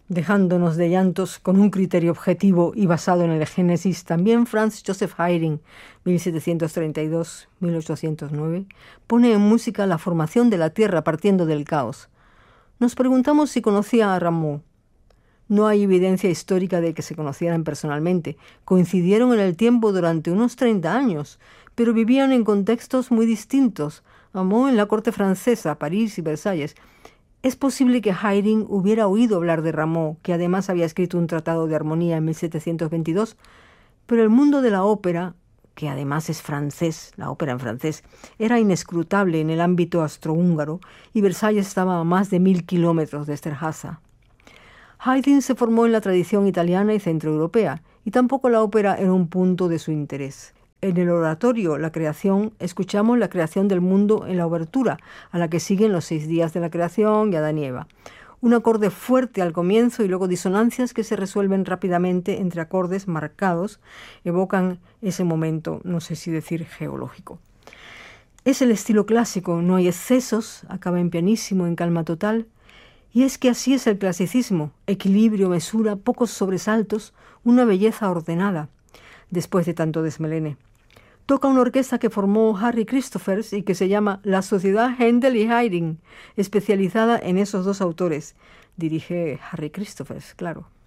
dejándonos de llantos con un criterio objetivo y basado en el Génesis. También Franz Joseph Haydn, 1732-1809, pone en música la formación de la tierra partiendo del caos. Nos preguntamos si conocía a Rameau. No hay evidencia histórica de que se conocieran personalmente. Coincidieron en el tiempo durante unos 30 años, pero vivían en contextos muy distintos. Rameau en la corte francesa, París y Versalles. Es posible que Haydn hubiera oído hablar de Rameau, que además había escrito un tratado de armonía en 1722, pero el mundo de la ópera, que además es francés, la ópera en francés, era inescrutable en el ámbito austrohúngaro y Versalles estaba a más de 1000 kilómetros de Esterháza. Haydn se formó en la tradición italiana y centroeuropea, y tampoco la ópera era un punto de su interés. En el oratorio La Creación escuchamos la creación del mundo en la obertura, a la que siguen los 6 días de la creación y Adán y Eva. Un acorde fuerte al comienzo y luego disonancias que se resuelven rápidamente entre acordes marcados, evocan ese momento, no sé si decir geológico. Es el estilo clásico, no hay excesos, acaba en pianísimo, en calma total. Y es que así es el clasicismo, equilibrio, mesura, pocos sobresaltos, una belleza ordenada, después de tanto desmelene. Toca una orquesta que formó Harry Christophers y que se llama La Sociedad Händel y Haydn, especializada en esos dos autores. Dirige Harry Christophers, claro.